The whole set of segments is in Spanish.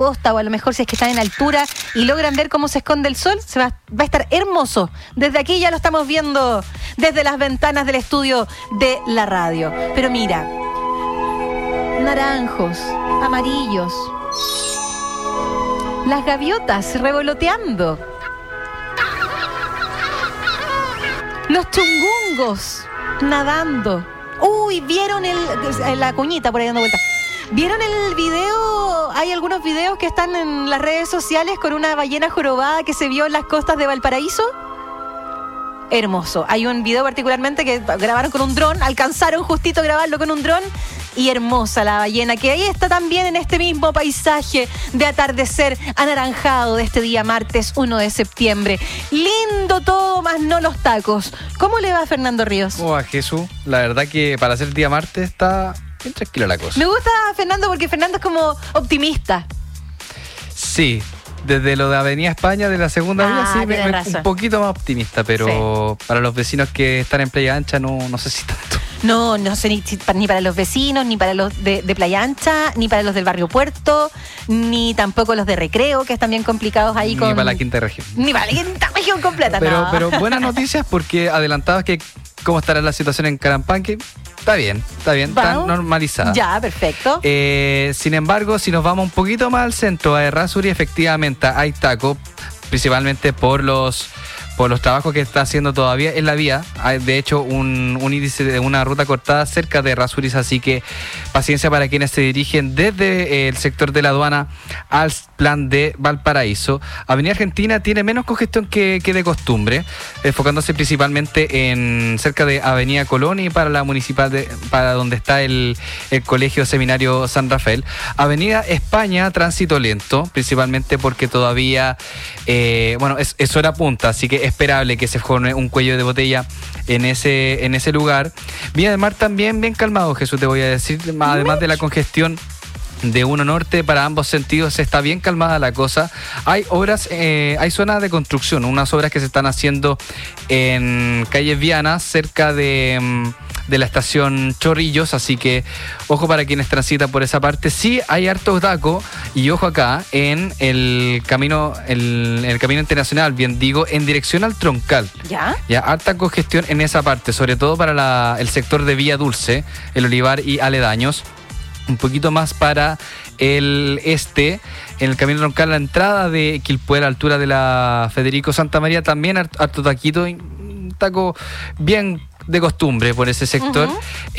costa, o a lo mejor si es que están en altura y logran ver cómo se esconde el sol, va a estar hermoso. Desde aquí ya lo estamos viendo desde las ventanas del estudio de la radio. Pero mira, naranjos, amarillos, las gaviotas revoloteando, los chungungos nadando. Uy, ¿vieron la cuñita por ahí dando vuelta? ¿Vieron el video? Hay algunos videos que están en las redes sociales con una ballena jorobada que se vio en las costas de Valparaíso. Hermoso. Hay un video particularmente que grabaron con un dron, alcanzaron justito a grabarlo con un dron, y hermosa la ballena, que ahí está también en este mismo paisaje de atardecer anaranjado de este día martes 1 de septiembre. Lindo todo, más no los tacos. ¿Cómo le va a Fernando Ríos? ¿Cómo va, Jesús? La verdad que para ser día martes está bien tranquila la cosa. Me gusta Fernando porque Fernando es como optimista. Sí. Desde lo de Avenida España, de la segunda vía, sí, un poquito más optimista, pero sí, para los vecinos que están en Playa Ancha no sé si tanto. No sé ni para los vecinos, ni para los de Playa Ancha, ni para los del Barrio Puerto, ni tampoco los de Recreo, que están bien complicados ahí ni para la quinta región. Ni para la quinta región completa, pero buenas noticias, porque adelantabas que cómo estará la situación en Carampanque. Está bien, bueno, está normalizada. Ya, perfecto. Sin embargo, si nos vamos un poquito más al centro, a Errázuriz, efectivamente hay taco, principalmente por los trabajos que está haciendo todavía en la vía. Hay, de hecho, un índice de una ruta cortada cerca de Errázuriz, así que paciencia para quienes se dirigen desde el sector de la aduana al plan de Valparaíso. Avenida Argentina tiene menos congestión que de costumbre, enfocándose principalmente en cerca de Avenida Colón y para la municipal para donde está el Colegio Seminario San Rafael. Avenida España, tránsito lento, principalmente porque todavía es hora punta, así que esperable que se forme un cuello de botella en ese lugar. Vía del Mar también bien calmado, Jesús, te voy a decir, además de la congestión de 1 Norte para ambos sentidos, está bien calmada la cosa. Hay obras, hay zonas de construcción, unas obras que se están haciendo en calles vianas cerca de la estación Chorrillos, así que ojo para quienes transitan por esa parte. Sí hay harto taco, y ojo acá en el camino internacional, bien digo, en dirección al Troncal. Ya harta congestión en esa parte, sobre todo para el sector de Villa Dulce, el Olivar y aledaños. Un poquito más para el este, en el camino Troncal, la entrada de Quilpué a la altura de la Federico Santa María, también harto taquito, un taco bien de costumbre por ese sector.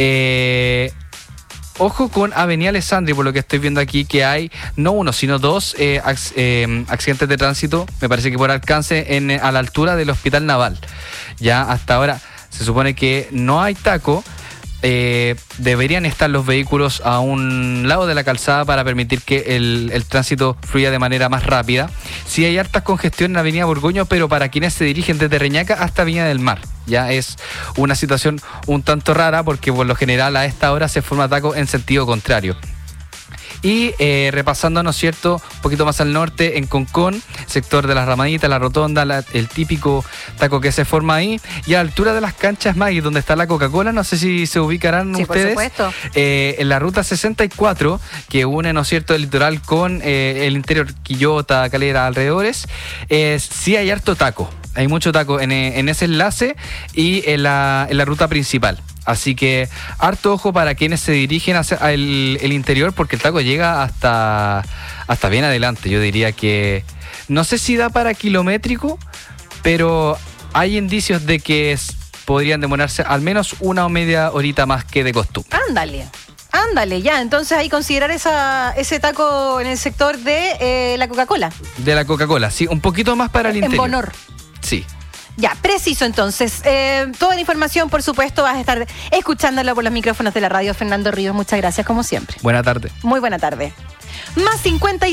Ojo con Avenida Alessandri, por lo que estoy viendo aquí, que hay no 1, sino 2 accidentes de tránsito, me parece que por alcance a la altura del Hospital Naval. Ya hasta ahora se supone que no hay taco. Deberían estar los vehículos a un lado de la calzada para permitir que el tránsito fluya de manera más rápida. Sí hay hartas congestión en Avenida Borgoño, pero para quienes se dirigen desde Reñaca hasta Viña del Mar, ya es una situación un tanto rara, porque por lo general a esta hora se forma taco en sentido contrario. Y repasando, ¿no es cierto?, un poquito más al norte, en Concón, sector de las Ramaditas, la Rotonda, el típico taco que se forma ahí, y a la altura de las canchas Maggi, donde está la Coca-Cola, no sé si se ubicarán ustedes. Por supuesto. En la ruta 64, que une, ¿no es cierto?, el litoral con el interior, Quillota, Calera, alrededores, sí hay harto taco. Hay mucho taco en ese enlace y en la ruta principal. Así que harto ojo para quienes se dirigen hacia el interior, porque el taco llega hasta bien adelante. Yo diría que no sé si da para kilométrico, pero hay indicios de que podrían demorarse al menos 1 o media horita más que de costumbre. Ándale, ya. Entonces hay que considerar ese taco en el sector de la Coca-Cola. De la Coca-Cola, sí, un poquito más para el interior. En Bonor. Sí. Ya, preciso entonces. Toda la información, por supuesto, vas a estar escuchándola por los micrófonos de la radio. Fernando Ríos, muchas gracias, como siempre. Buena tarde. Muy buena tarde. Más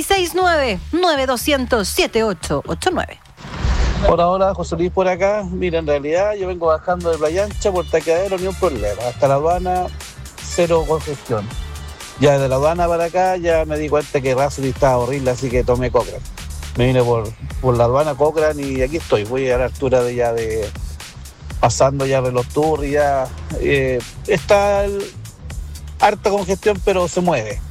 569-9200-7889. Hola, José Luis por acá. Mira, en realidad yo vengo bajando de Playa Ancha por Taqueadero, ni un problema. Hasta la aduana, cero congestión. Ya de la aduana para acá ya me di cuenta que Errázuriz estaba horrible, así que tomé Cochrane. Me vine por la aduana Cochrane y aquí estoy. Voy a la altura pasando ya Reloj Tour y ya está harta congestión, pero se mueve.